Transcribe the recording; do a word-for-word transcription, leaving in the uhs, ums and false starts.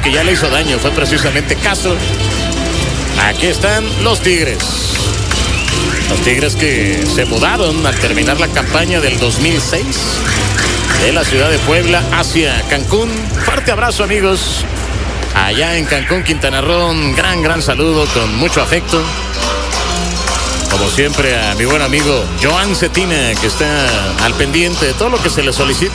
que ya le hizo daño fue precisamente Castro. Aquí están los Tigres. Los Tigres que se mudaron al terminar la campaña del dos mil seis de la ciudad de Puebla hacia Cancún. Fuerte abrazo, amigos. Allá en Cancún, Quintana Roo, un gran, gran saludo con mucho afecto. Como siempre, a mi buen amigo Joan Cetina, que está al pendiente de todo lo que se le solicita